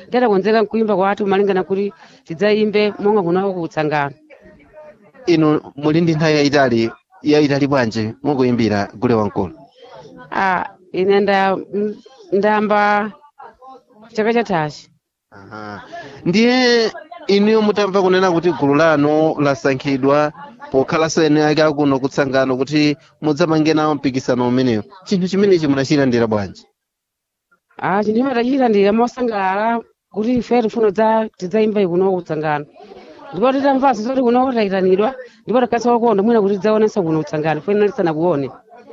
tadakonzeka nkuimba kwathu malingana kuti tidzaimbe monga kunako kutsangano. inu muli ndi nthawi yayitali bwanji mukuimbira gule wamkulu? Ine ndamba chaka chathachi. Ndiye inuyo mutamva kunena kuti gulu lanu lasankhidwa pokhalanso ene ake akuno kutsangano kuti mudzamange nawo mpikisano umenewo, chinthu chimenechi munachilandira bwanji? Chinthu matachilandira mosangalala kuti ife tifuna tidzaimba kuno kutsangano, ndipo titamvanso zoti kuno tayitanidwa ndipo takhalanso wakonda mwina kuti tidzaonenso kuno kutsangano fena tisanakuone.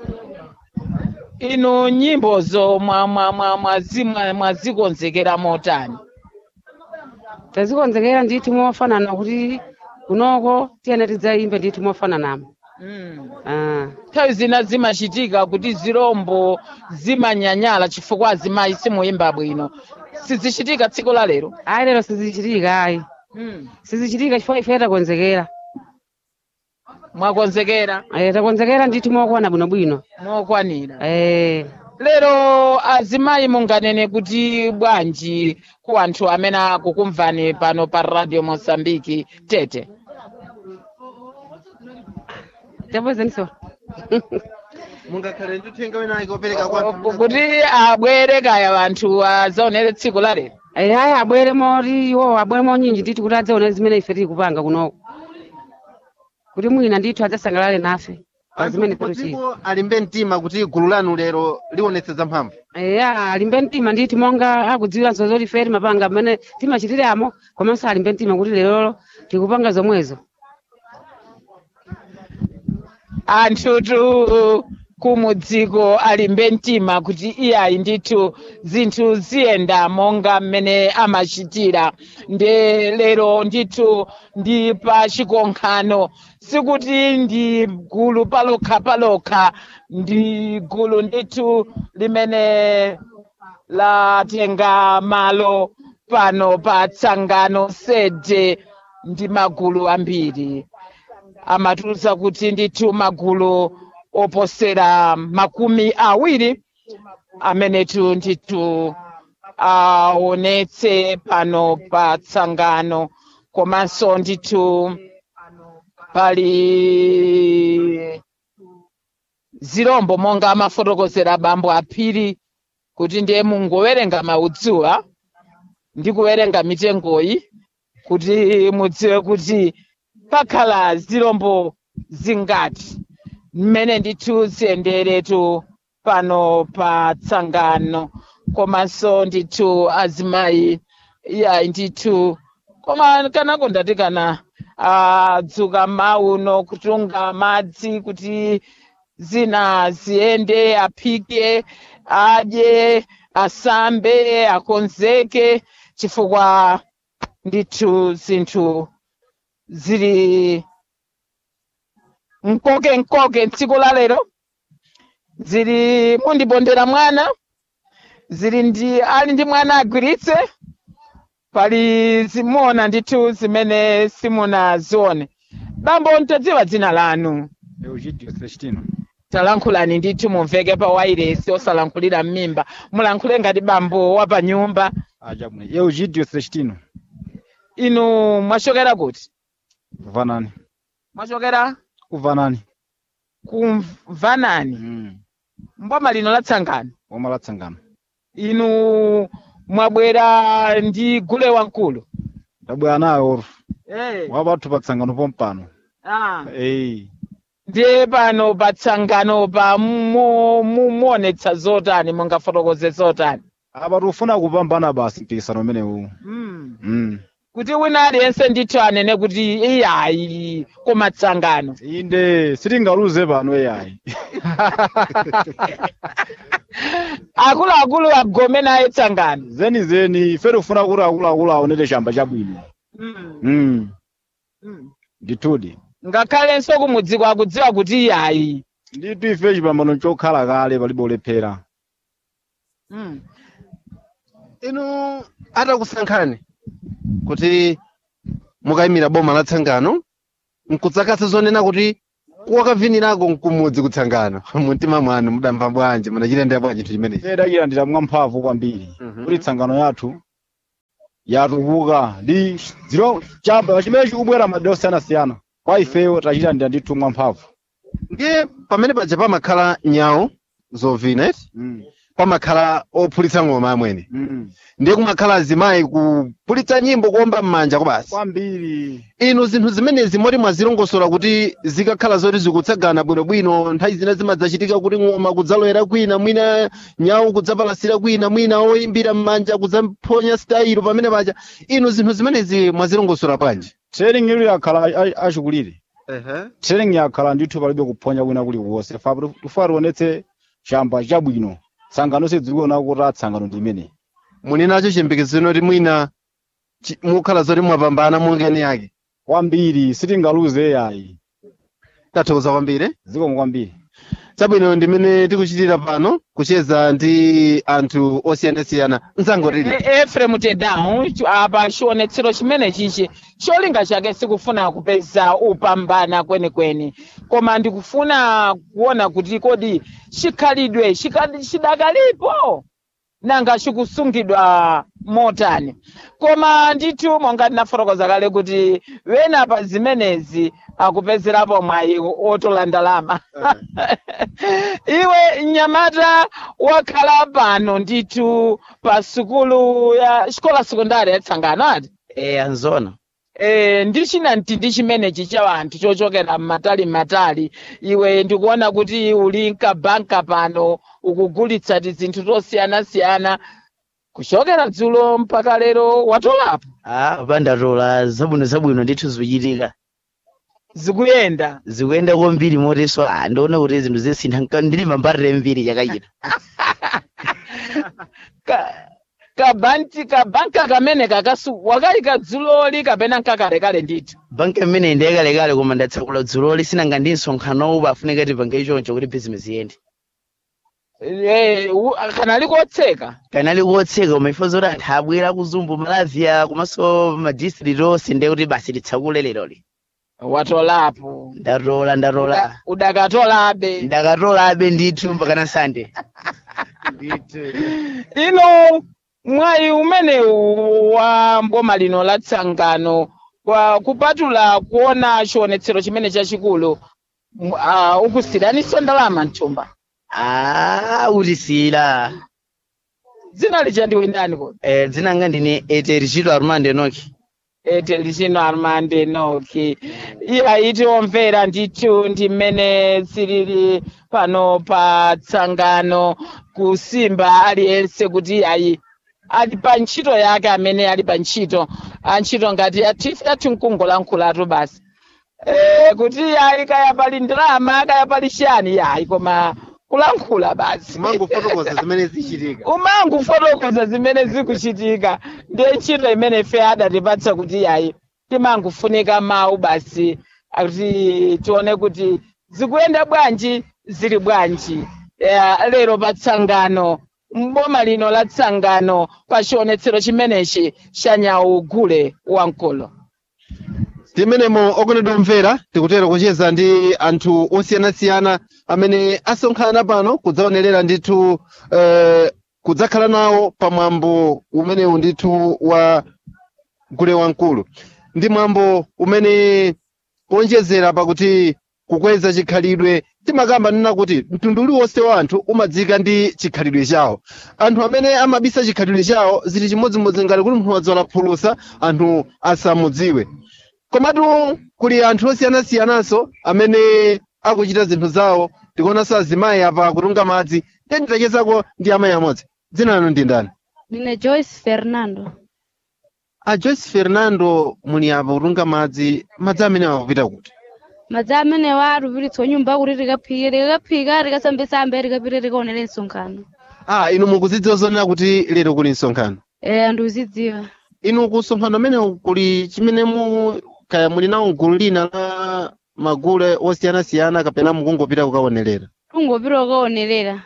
Inu nyimbozo mwazikonzekera motani? Tazikonzekera ndithu mofanana kuti kunoko tiyene tidzaimbe ndithu mofananamo. Nthawi zina zimachitika kuti zirombo zimanyanyala chifukwa azimayi simuyimba bwino, sizichitika tsiku la lero? Lero sizichitika sizichitika chifukwa ife takonzekera. Mwakonzekera? Takonzekera ndithu mokwana bwinobwino. Mokwanira. Lero azimayi munganene kuti bwanji ku anthu amene akukumvani pano pa Radio Mozambique Tete? Tapozaniso. Mungakhale ndithenga wina ake opereka kwa kuti abwere kaya anthu azaonere tsiku la lero? Abwere moti iwo abwere monyinji ndithu kuti adzaonere zimene ife tili kupanga kunoko, kuti mwina ndithu adzasangalale nafe pazimene tikuchita. Alimbe mtima kuti gulu lanu lero liwonetse zamphamvu? Alimbe mtima ndithu monga akudziwiranso zoti ife timapanga mmene timachitiramo, komanso alimbe mtima kuti lero tikupanga zomwezo. Anthutu kumudziko alimbe mtima kuti iyayi ndithu zinthu ziyenda monga mmene amachitira. Nde lero ndithu ndi pa chikonkhano, sikuti ndi gulu palokha, ndi gulu ndithu limene latenga malo pano pa tsangano sede ndi magulu ambiri. Amatulusa kuti ndithu magulu oposera 20 amenetu ndithu aonetse pano pa tsangano, komanso ndithu pali zirombo monga amafotokozera bambo aphiri kuti ndiye mungowerenga maudzuwa ndi kuwerenga mitengoyi kuti mudziwe kuti pakhala zirombo zingati mmene ndithu ziyenderetu pano pa tsangano. Komanso ndithu azimayi iyayi ndithu koma kanako ndati kana adzuka mauno kutunga madzi kuti zina ziyende, aphike, adye, asambe, akonzeke, chifukwa ndithu zinthu zili mkoke tsiku la lero. Zili mundibondera mwana, ali ndi mwana agwiritse, pali zimuona ndithu zimene simunazione. Bambo ntadziwa dzina lanu? Eugídio Celestino. Talankhulani ndithu mumveke pa wairesi osalankhulira m'mimba, mulankhule ngati bambo wa pa nyumba. Ajabune. Eugídio Celestino. Inu mwachokera kuti? Vanani. Mwachokera? Kuvanani. Kumvanani. Mboma lino la Tsangano. Boma la Tsangano. Inu mwabwera ndi gule wamkulu? Ndabwera nayo. Wabatu pa Tsangano pompano. Ndiye pano pa Tsangano pa muonetsa zotani, mungafotokoze zotani? Abatu ufuna kupambana basi mpikisano umenewu. Kuti wina aliyense ndithu anene kuti iyayi koma Tsangano. Inde sitingaluze pano iyayi. Akuluakulu agome naye Tsangano. Zeni ife ufuna kuti akuluakulu aonete chamba chabwino. Ndithudi. Ngakhalenso kumudziko akudziwa kuti iyayi ndithu ife chipambano chokhala kale palibe ulephera. Inu atakusankhani kuti mukayimira boma la Tsangano, nkudzakatsa zonena kuti wakavinirako nkumudzi kutsangano mumtima mwanu mudamva bwanji, munachitendera bwanji chinthu chimenechi? Dachilandira mwamphamvu kwambiri kuti Tsangano yathu yatukuka ndi ziro chamba chimene chikubwera madera osiyanasiyana kwa ifeyo tachita ndithu mwamphamvu. ndiye pamene paja pamakhala nyawo zovina eti pamakhala ophulitsa ng'oma amwene ndiye kumakhala azimayi kuphulitsa nyimbo kuomba m'manja kubasi kwambiri. inu zinthu zimenezi moti mwazilongosola kuti zikakhala zoti zikutsagana bwinobwino nthawi zina zimadzachitika kuti ng'oma kudzalowera kwina mwina nyawo kudzapalasira kwina mwina oyimbira m'manja kudzaphonya stayilo pamene paja inu zinthu zimenezi mwazilongosola bwanji? Training ilu yakhala achikulire. Training yakhala ndithu palibe kuphonya kwina kuliwonse tufa tionetse chamba chabwino tsangano sidzikuona kuti atsangano ndi imene. Muli nacho chiyembekezo kuti mwina mukhala zoti mwapambana mungeni yake kwambiri sitingaluze yayi. tathokoza kwambiri Zikomo kwambiri. chabwino ndimene tikuchitira pano kucheza ndi anthu osiyanasiyana mzangotili Efrem Tedamu apa chionetsero chimene chichi cholinga chake sikufuna kupeza upambana kwenikweni koma ndikufuna kuona kuti kodi chikhalidwe chidakalipo nanga chikusungidwa motani koma ndithu monga ndinafotokoza kale kuti wena pa zimenezi akupezerapo mwayi otola ndalama iwe mnyamata wakhala pano ndithu pa sukulu ya xikola sekondari ya Tsangano ati anzona ndi china ndi chimenechi cha anthu chochokera m'matali iwe ndikuona kuti uli nkabanka pano ukugulitsa zinthu zosiyanasiyana kuchokera dzulo mpaka lero watolapo pandatola zabwino ndithu zikuchitika zikuyenda kwambiri moteso ndiona kuti zinthu zisintha ndili mambarire mbiri yakachita kabanka kamene kakasu wakayika dzuloli kapena nkakalekale ndithu banka imene ndi yakalekale koma ndatsakula dzuloli sinanga ndi msonkhano pafunika tipange ichoncho kuti bizinesi iyende kanali kotseka koma ifo zoti anthu abwera kuzumbu malavia komanso madistrict onse ndiye kuti basi titsakule leroli watolapo ndatola ndakatolabe ndithu mpakana sande ino mwayi umene wa mboma lino la Tsangano kwa kupatula kuona chionetsero chimene chachikulu ukusiraniso ndalama mchumba utisira dzina lichandiwe ndani kodi dzina nga ndine Etergino Armando Enoki Etergino Armando Enoki iya iti omvera ndithu ndimene silili pano pa Tsangano kusimba aliyense kuti ayi ali pa ntchito yake amene ali pa ntchito ngati ati nkungolankhulatu basi kuti ayi kaya pali ndalama kaya pali chiyani yayi koma kulankhula basi umangofotokoza zimene zichitika umangofotokoza zimene zikuchitika ndiye ntchito imene ife adatipatsa kuti yayi timangofunika mawu basi kuti tione kuti zikuyenda bwanji zili bwanji lero pa Tsangano mboma lino la Tsangano pa chionetsero chimenechi cha nyawu gule wankolo timenemo okondedwa omvera tikutera kucheza ndi anthu osiyanasiyana amene asonkhana pano kudzaonerera ndithu kudzakhala nawo pamwambo umenewu ndithu wa gule wankulu ndi mwambo umene kuonjezera pakuti kukweza chikhalidwe timakamba nena kuti mtundu uliwonse wa anthu umadzika ndi chikhalidwe chawo anthu amene amabisa chikhalidwe chawo zili chimodzimodzi ngati kuti munthu wadzala phulusa anthu asamudziwe komatu kuli anthu osiyanasiyananso amene akuchita zinthu zawo tikuonanso azimayi apa kutunga madzi tachezako ndi amayi amodzi dzina lanu ndi ndani? Ndine Joyce Fernando. Joyce Fernando muli apa kutunga madzi amene akupita kuti? Madzi amene warupititsa nyumba kuti rikaphika rikasambe rikapita rikaonera msonkhano. Inu mukuzidziwa zonena kuti lero kuli msonkhano? Ndikuzidziwa. Inu kusonkhano amene kuli chimene kaya muli nawo gulu lina la magule osiyanasiyana kapena mukungopita kukaonerera? Kungopita kukaonerera.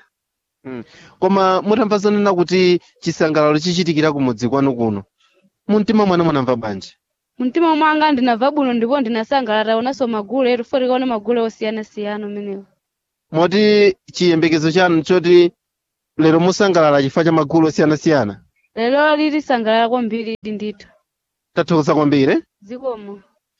Koma mutamva zonena kuti chisangalalo chichitikira kumudzi kwanu kuno mumtima mwanu munamva bwanji? Mumtima mwanga ndinamva bwino ndipo ndinasangalala onanso magule tufo tikaona magule osiyanasiyana amenewo. Moti chiyembekezo chanu choti lero musangalala chifukwa cha magule osiyanasiyana? lero lilisangalala kwambiri ndithu. tathokoza kwambiri. Zikomo.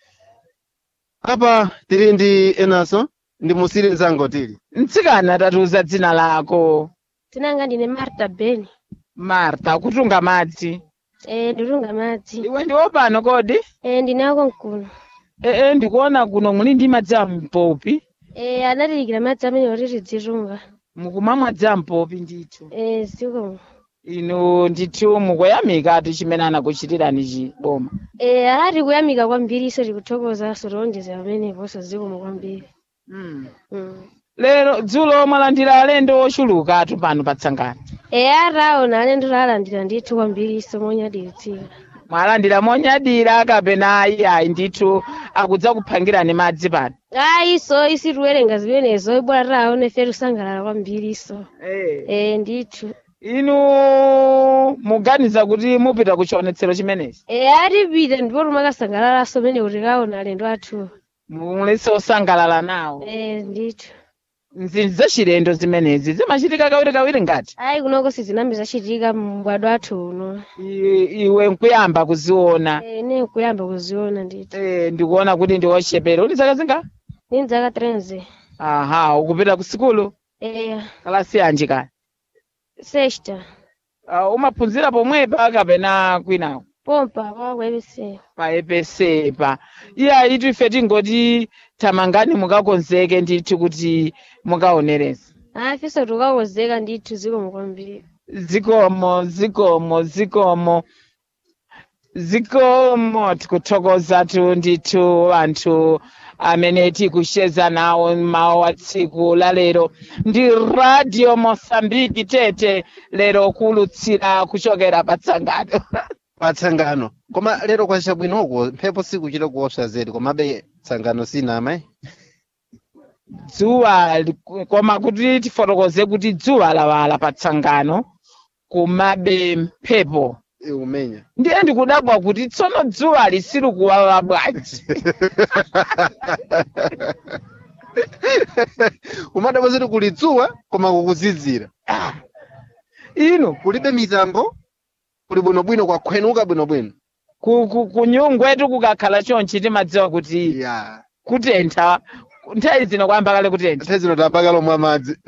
Apa tili ndi enanso ndi musiri mzango tili. mtsikana tatiuza dzina lako. Tinanga ndine Marta Beni. Marta kutunga madzi. Nditunga madzi. Iwe ndiwo pano kodi? Ndine ako mkuno. Ndikuona kuno muli ndi madzi a mpopi. Anatilikira madzi amene oti tidzitunga. Mukumamwa madzi a mpopi ndithu. Zikomo. Inu ndithu mukuyamika chimene anakuchitirani chiboma. Ati kuyamika kwambiri iso tikuthokoza sotondeza pameneponso zikomo kwambiri. Lero dzulo mwalandira alendo ochuluka atu pano patsangano. Ataona alendo alandira ndithu kwambiri iso monyaditsira. Mwalandira monyadira kapena ayi ndithu akudza kuphangirani madzi pano. Iso isitiwerenga zimenezo ibwera taone fe tusangalala kwambiri iso. Ndithu. Inu muganiza kuti mupita kuchionetsero chimenechi? Atipita ndipo timakasangalalaso pamene kuti kaona alendo athu. Mulese osangalala nawo. Ndithu. Nzinji zachilendo zimenezi zimachitika kawirikawiri ngati? Kunoko sizinambe zachitika mbwadwa athu uno. Iwe nkuyamba kuziona? Ne nkuyamba kuziona ndithu. Ndikuona kuti ndi wochepera. Uli zaka zingati? Ndi zaka 13. Aha, ukupita ku sikulu? Kalasi yanji kaya? Sexta. Umaphunzira pomwepa kapena kwinako? Pompa pa EPC. Pa EPC pa. Iya itu ife tingoti tamangani mukakonzeke ndithu kuti mukaonereza. Fiso tukakonzeka ndithu zikomo kwambiri. Zikomo tikuthokoza tu ndithu anthu amene tikusheza nawo mawu a tsiku la lero. Ndi Radio Mosambiki Tete lero kulutsira kuchokera patsangano. Patsangano. Koma lero kwa chabwinoko mphepo sikuchita kuopsa zedi komabe tsangano sinama. Dzuwa koma kuti tifotokoze kuti dzuwa lawala patsangano komabe mphepo umenya. Ndiye ndikudabwa kuti tsono dzuwa lisiri kuwawa bwanji. Umadabwa ziti kuli dzuwa koma kukuzizira. Ino kulibe mitambo kuli bwinobwino kwakwenuka bwinobwino. Kunyungwetu kukakhala chonchi timadziwa kuti kutentha. Nthawi zino kwamba kale kutentha. Nthawi zino tapaka lomwe amadzi.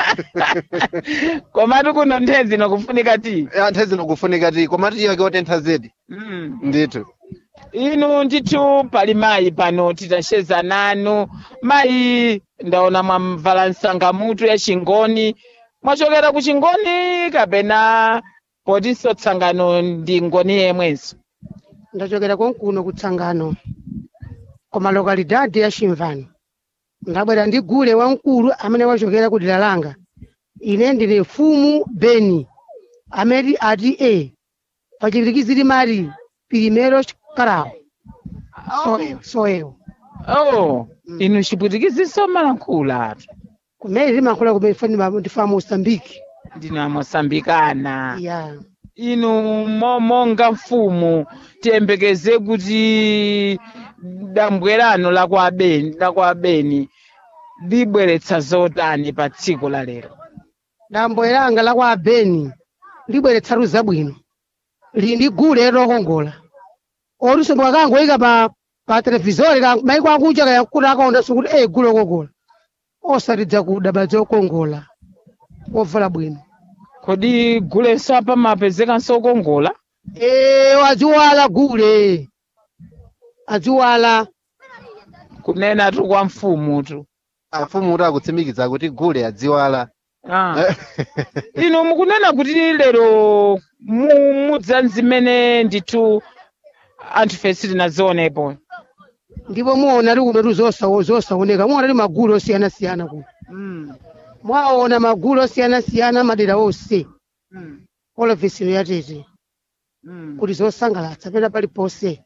Komatu kuno nthawi zino kufunika ti. Nthawi zino kufunika ti komatu yake otentha zedi. Ndithu. Inu ndithu pali mayi pano titasheza nanu. Mayi ndaona mwamvala nsangamutu ya chingoni. Mwachokera ku chingoni kapena potinso tsangano ndi ngoni yemwenso? Ndachokera konkuno kutsangano koma lokalidade ya Chimvani. Ndabwera ndi gule wamkulu amene wachokera ku dera langa. Ine ndine Mfumu Beni amene ati pachipirikiziri mari Primero Carao. Soyo. Inu chipwitikizinso malankhula atu. Kumene limankhula kumene ndifa Mosambiki. Ndina Mosambikana. Inu monga mfumu tiyembekeze kuti dambwerano la kwa Beni libweretsa zotani pa tsiku la lero? Dambweranga la kwa Beni libweretsa zabwino. Lindi gule lokongola. Oruso mwakangoyika pa televizori maiko akucha kayakuda akaonda sukuti gule lokongola. Osaridza kudaba zokongola. Ovala bwino. Kodi gule sapa mapezeka nsokongola? Adziwala gule. Adziwala. Kunena tu kwa mfumu tu. Mfumu tu akutsimikiza kuti gule adziwala. Inu mukunena kuti lero mudzanzimene ndithu anthu fesiri nazionepo. Ndipo muona ali kuno zosaoneka. Muona ali magulu osiyana-siyana kuno. Mwaona magulu osiyana-siyana madera onse. Olofisiro ya Tete. Kuti zosangalatsa pena pali ponse.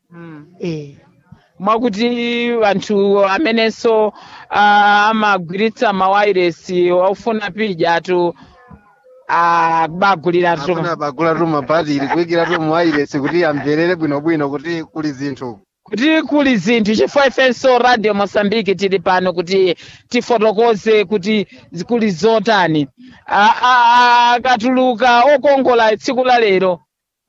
Mwakuti anthu amenenso amagwiritsa mawayiresi ofuna pija atu bagulira tu. Bagula tu mabhatiri kuyikira tu mawayiresi kuti amverere bwinobwino kuti kuli zinthu. Kuti kuli zinthu chifukwa ifenso Radio Mosambiki tili pano kuti tifotokoze kuti kuli zotani. Akatuluka okongola tsiku la lero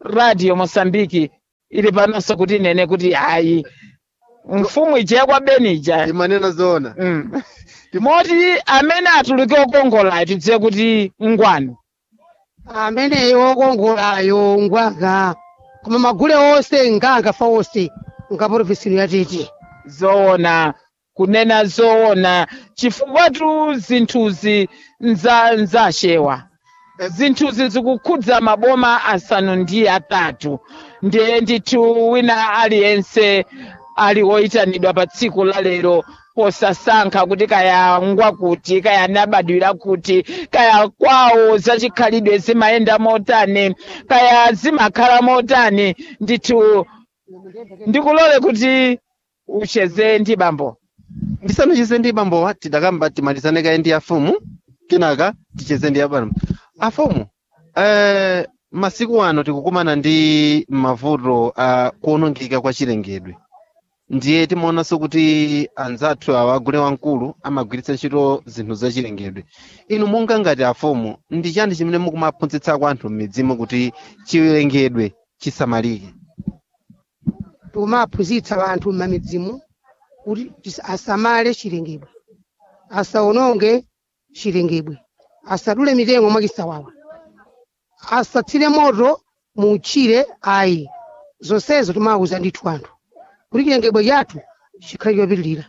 radio Mosambiki ili panonso kuti nene kuti hayi mfumu ija kwa Benija imanena zoona moti amene atuluke okongolayo tidziwe kuti ngwani ameneyo okongolayo ngwaga koma magule onse ngangafa onse ngaprovisino yatete zoona kunena zoona chifukwa zinthuzi nzachewa zinthuzi zikukhudza maboma asanu ndi atatu ndiye ndithu wina aliyense ali woyitanidwa pa tsiku la lero posasankha kuti kaya ngwakuti kaya nabadwira kuti kaya kwawo zachikhalidwe zimayenda motani kaya zimakhala motani ndithu ndikulole kuti ucheze ndi bambo ndisanucheze ndi bambowa tidakamba timalizane kaye ndi afumu kenaka ticheze ndi abambo afumu masiku ano tikukumana ndi mavuto a kuonongeka kwa chilengedwe ndiye timaonanso kuti anzathu awa agule wamkulu amagwiritsa ntchito zinthu za chilengedwe inu monga ngati afumu ndi chani chimene mukumaphunzitsako anthu m'midzimu kuti chilengedwe chisamalike timaphunzitsa anthu m'mamidzimu kuti asamale chilengedwe asaononge chilengedwe asadule mitengo mwachisawawa asathire moto muutchire ayi zonsezo timawuza ndithu anthu kuti chilengedwe chathu chikhale chopitirira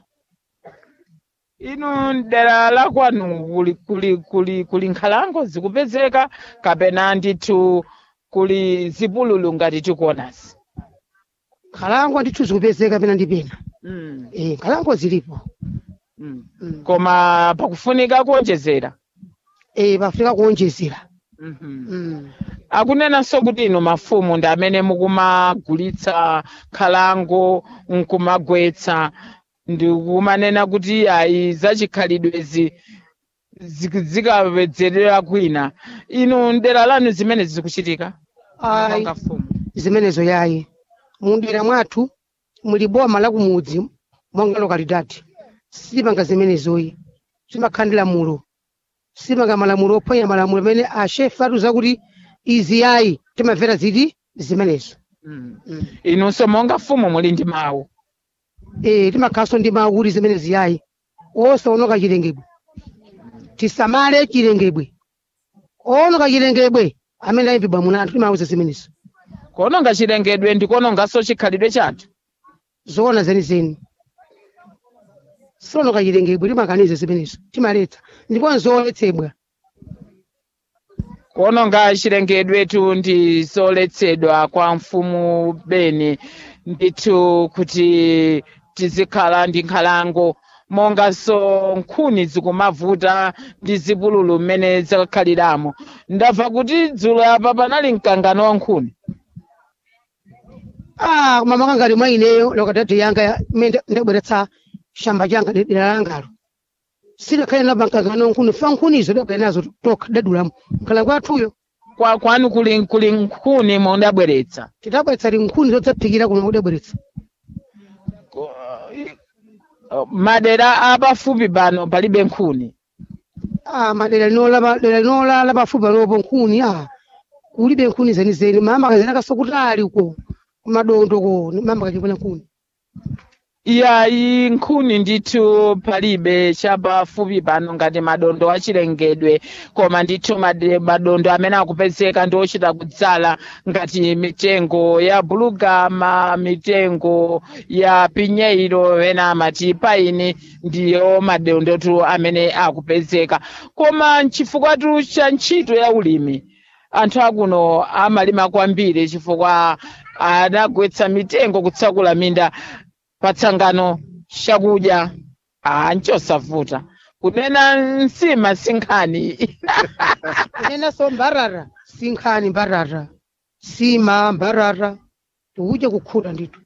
inu dera la kwanu kuli nkhalango zikupezeka kapena ndithu kuli zipululu ngati tikuonazi nkhalango ndithu zikupezeka pena ndi pena nkhalango zilipo koma pakufunika kuonjezera pafunika kuonjezera akunenanso kuti inu mafumu ndi amene mukumagulitsa nkhalango nkumagwetsa ndikumanena kuti ayi zachikhalidwezi zikapedzerera kwina inu ndera lanu zimene zikuchitika zimenezo yayi mundera mwathu muli boma la kumudzi monga lokalidadi sipanga zimenezoyi simakhandira mulo sipanga malamulo ophwanya malamulo amene ashefu atuza kuti izi yayi timamvera ziti zimenezo inunso monga fumu muli ndi mawu timakhalanso ndi mawu kuti zimenezi yayi osaonoka chilengedwe tisamale chilengedwe onoka chilengedwe amene ayimbidwa munanthu timawuza zimenezo kuononga chilengedwe ndikuononganso chikhalidwe chathu zoona zenizeni sionoka chilengedwe timakaniza zimenezo timaletsa ndipo zoletsedwa kuononga chilengedwetu ndi zoletsedwa kwa mfumu Beni ndithu kuti tizikhala ndi nkhalango monganso nkhuni zikumavuta ndi zipululu mmene zakhaliramo ndamva kuti dzulo apa panali mkangano wa nkhuni koma makangati mwa ineyo lokadadi yanga imene ndabweretsa shamba changa dera langalo sinakhale na mkangano nkhuni fa nkhunizo ndabwera nazo tokha dadulamo nkhalango athuyo kwanu kuli nkhuni mondabweretsa tidabweretsa nkhuni zodzaphikira kuno kudabweretsa madera apafupi pano palibe nkhuni madera linola lapafupi panopo nkhuni kulibe nkhuni zenizeni mama kazenakaso kutali uko kumadondo ko mama kachipona nkhuni iyayi nkhuni ndithu palibe chapafupi pano ngati madondo achilengedwe koma ndithu madondo amene akupezeka ndi ochita kudzala ngati mitengo ya bulugama mitengo ya pinyeiro ena amati paini ndiyo madondotu amene akupezeka koma nchifukwa cha ntchito ya ulimi anthu akuno amalima kwambiri chifukwa anagwetsa mitengo kutsakula minda patsangano chakudya nchosavuta kunena nsima sinkhani kunena so mbarara sinkhani mbarara sima mbarara tukudya kukhuta ndithu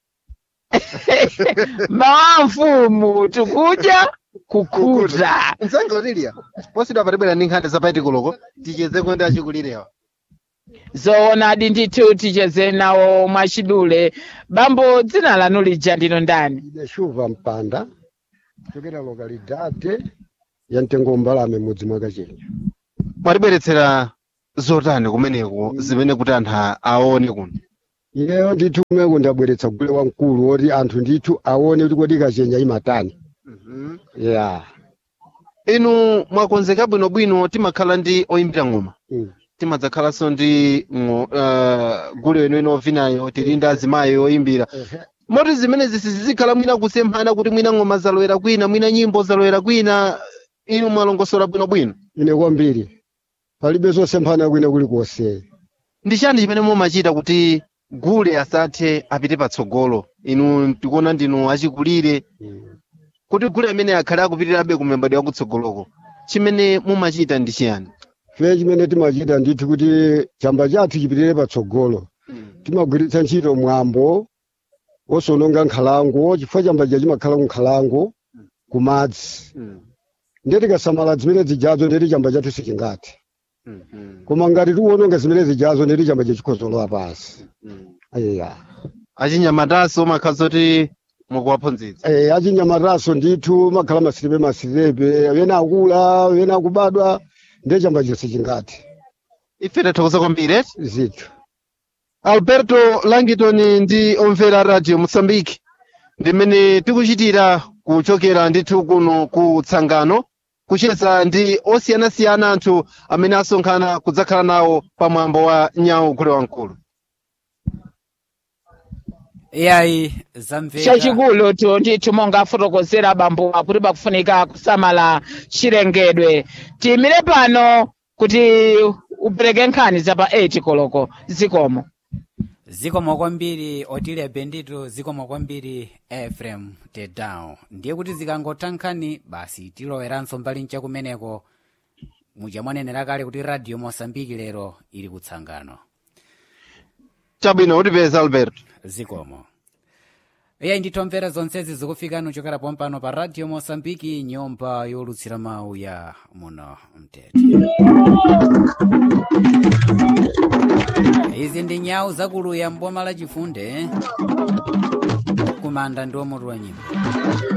mfumu tukudya kukhuta nzanga otilia posidwa patibwera ndi nkhani zapaitikuluko ticheze kwenda achikulirewa zoonadi ndithu ticheze nawo mwachidule bambo dzina lanu lija ndino ndani idashuva mpanda chokera lokalidade ya mtengo mbalame mudzi mwa Kachenja mwatibweretsera zotani kumeneko zimene kuti anthu aone kuno? ineyo ndithu kumeko ndabweretsa gule wamkulu woti anthu ndithu aone kuti kodi kachenya imatani. Yeah. Inu mwakonzeka bwinobwino, timakhala ndi oyimbira ng'oma, timadzakhalanso ndi gule wenu ovinayo, tili ndi azimayi oyimbira. Moti zimene zizikhala mwina kusemphana kuti mwina ng'oma zalowera kwina, mwina nyimbo zalowera kwina, inu mwalongosola bwinobwino? Ine kwambiri palibe zosemphana kwina kulikonse. Ndi chani chimene mumachita kuti gule asathe apite patsogolo? Inu tikuona ndinu achikulire, kuti gule amene akhale akupitirirabe kumembadwa kutsogoloko, chimene mumachita ndi chiyani? Fe chimene timachita ndithu kuti chamba chathu chipitirire patsogolo, timagwiritsa ntchito mwambo osononga nkhalango, chifukwa chamba chimakhala kunkhalango kumadzi. Ndiye tikasamala zimene zijazo ndeti chamba chathu sichingathe. Koma ngati tiwononga zimene zijazo ndeti chamba chikhozolowa pansi. Achinyamataso makhala zoti mukuwaphunzitsa? Achinyamataso ndithu makhala masirepe wena akula wena akubadwa, ndiye chamba chonse chingathe. Ife tathokoza kwambiri zithu. Alberto Langton ndi omvera Radio Mozambique, ndimene tikuchitira kuchokera ndithu kuno ku Tsangano, kucheza ndi osiyanasiyana anthu amene asonkhana kudzakhala nawo pamwambo wa Nyawu Gule Wamkulu. Iyayi zamveka chachikulu ndithu monga afotokozera bambo kuti pakufunika kusamala chilengedwe. Tiyimire pano kuti upereke nkhani za pa 8 koloko. zikomo kwambiri Otile Bendito, zikomo kwambiri Ephraim Tedown. Ndiye kuti zikangotha nkhani basi tiloweranso mbali nchakumeneko muchamwanenera kale kuti Radio Mozambique lero ili kutsangano. Chabwino utipeza Alberto. Zikomo. Iya nditomvera zonsezi zikufikani kuchokera pompano pa Radio Mozambique, nyumba yolutsira mawu ya muno Mtete. Izi ndi nyawu zakuluya mboma la Chifunde, kumanda ndi omutu wa nyimbo.